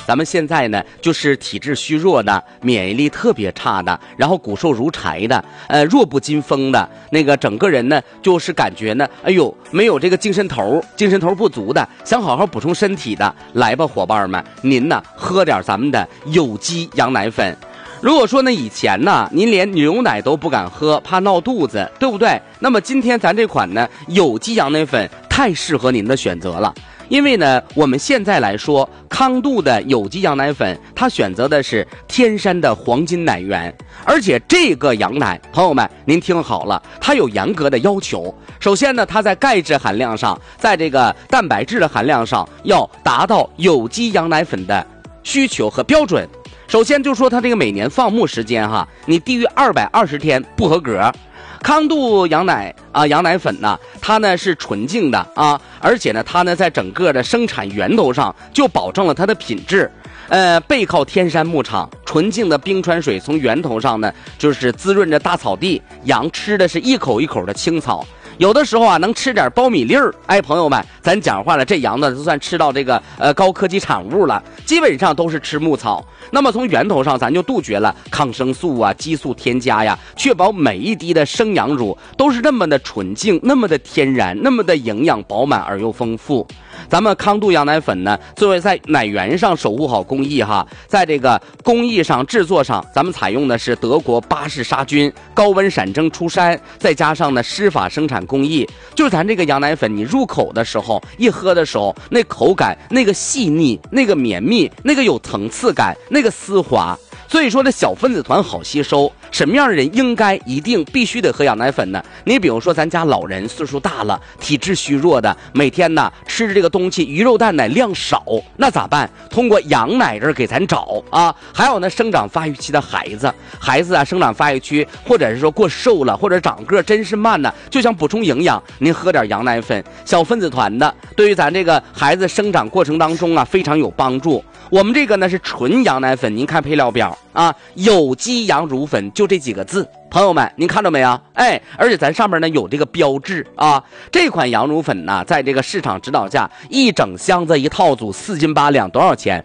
咱们现在呢就是体质虚弱的，免疫力特别差的，然后骨瘦如柴的，弱不禁风的，那个整个人呢就是感觉呢，哎呦，没有这个精神头不足的，想好好补充身体的，来吧，伙伴们，您呢喝点咱们的有机羊奶粉。如果说呢以前呢您连牛奶都不敢喝，怕闹肚子，对不对？那么今天咱这款呢有机羊奶粉太适合您的选择了。因为呢我们现在来说，康度的有机羊奶粉它选择的是天山的黄金奶源，而且这个羊奶，朋友们您听好了，它有严格的要求。首先呢它在钙质含量上，在这个蛋白质的含量上要达到有机羊奶粉的需求和标准。首先就说它这个每年放牧时间哈，你低于220天不合格。康度羊奶羊奶粉呢，它呢是纯净的啊，而且呢它呢在整个的生产源头上就保证了它的品质。背靠天山牧场，纯净的冰川水从源头上呢就是滋润着大草地，羊吃的是一口一口的青草。有的时候啊能吃点苞米粒儿，哎，朋友们，咱讲话了，这羊呢就算吃到这个高科技产物了，基本上都是吃牧草。那么从源头上咱就杜绝了抗生素啊、激素添加呀，确保每一滴的生羊乳都是那么的纯净、那么的天然、那么的营养饱满而又丰富。咱们康度羊奶粉呢，作为在奶源上守护好工艺哈，在这个工艺上制作上，咱们采用的是德国巴氏杀菌、高温闪蒸出山，再加上呢湿法生产工艺。就是咱这个羊奶粉，你入口的时候，一喝的时候，那口感、那个细腻、那个绵密、那个有层次感、那个丝滑。所以说这小分子团好吸收，什么样的人应该一定必须得喝羊奶粉呢？你比如说咱家老人岁数大了，体质虚弱的，每天呢吃这个东西鱼肉蛋奶量少，那咋办？通过羊奶这儿给咱找啊。还有呢生长发育期的孩子啊，生长发育期或者是说过瘦了，或者长个真是慢呢，就想补充营养，您喝点羊奶粉，小分子团的，对于咱这个孩子生长过程当中啊非常有帮助。我们这个呢是纯羊奶粉，您看配料表啊，有机羊乳粉就这几个字，朋友们您看到没有？哎，而且咱上面呢有这个标志啊。这款羊乳粉呢，在这个市场指导价，一整箱子一套组4斤8两，多少钱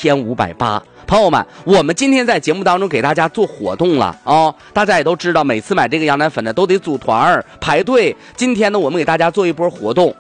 ？1580。朋友们，我们今天在节目当中给大家做活动了啊！大家也都知道，每次买这个羊奶粉呢都得组团排队。今天呢，我们给大家做一波活动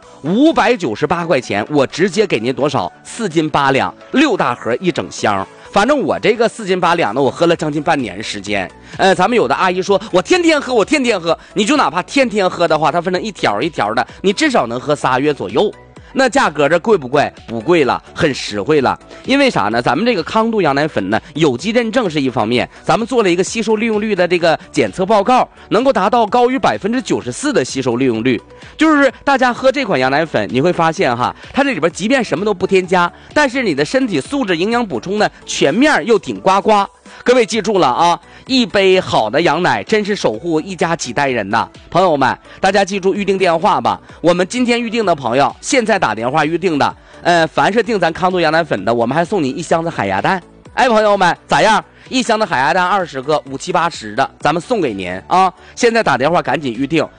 ，598块钱，我直接给您多少？4斤8两，6大盒一整箱。反正我这个4斤8两呢，我喝了将近半年时间。咱们有的阿姨说我天天喝，你就哪怕天天喝的话，它分成一条一条的，你至少能喝3月左右。那价格这贵不贵？不贵了，很实惠了。因为啥呢？咱们这个康度羊奶粉呢，有机认证是一方面，咱们做了一个吸收利用率的这个检测报告，能够达到高于94%的吸收利用率。就是大家喝这款羊奶粉，你会发现哈，它这里边即便什么都不添加，但是你的身体素质营养补充呢全面又顶呱呱。各位记住了啊，一杯好的羊奶真是守护一家几代人呐！朋友们，大家记住预定电话吧。我们今天预定的朋友，现在打电话预定的，凡是订咱康度羊奶粉的，我们还送你1箱子海鸭蛋。哎，朋友们，咋样？1箱的海鸭蛋20个，5、7、80的，咱们送给您啊！现在打电话赶紧预定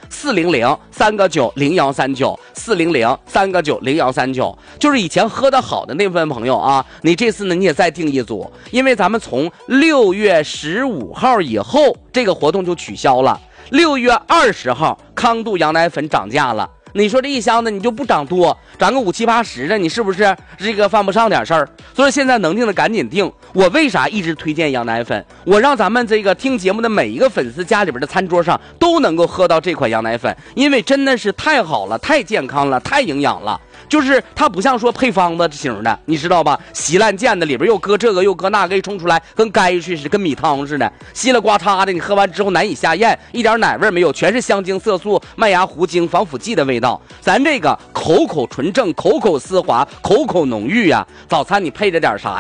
400-3个9-0139，400-3个9-0139。就是以前喝的好的那部分朋友啊，你这次呢你也再订一组，因为咱们从6月15号以后，这个活动就取消了。6月20号，康度羊奶粉涨价了。你说这一箱子你就不涨多，涨个5、7、80的，你是不是这个犯不上点事儿？所以现在能定的赶紧定。我为啥一直推荐羊奶粉？我让咱们这个听节目的每一个粉丝家里边的餐桌上都能够喝到这款羊奶粉，因为真的是太好了，太健康了，太营养了。就是它不像说配方子型的，你知道吧？稀烂贱的，里边又搁这个又搁那个，一冲出来跟该似的，跟米汤似的，稀了呱嚓的，你喝完之后难以下咽，一点奶味没有，全是香精、色素、麦芽糊精、防腐剂的味道。咱这个口口纯正，口口丝滑，口口浓郁呀。早餐你配着点啥呀？